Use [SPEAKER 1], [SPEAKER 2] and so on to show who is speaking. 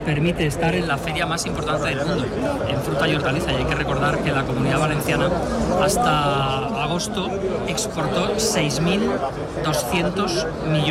[SPEAKER 1] Permite estar en la feria más importante del mundo en fruta y hortaliza, y hay que recordar que la Comunidad Valenciana hasta agosto exportó 6.200 millones